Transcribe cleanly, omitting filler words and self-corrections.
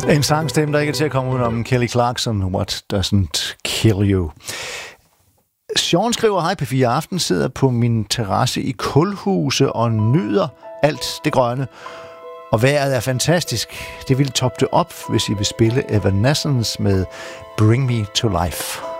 En sangstemme, der ikke er til at komme ud om. Kelly Clarkson, What Doesn't Kill You. Sean skriver, hej P4 Aften, sidder på min terrasse i Kulhuse og nyder alt det grønne. Og vejret er fantastisk. Det ville toppe det op, hvis I vil spille Evanescence med Bring Me to Life.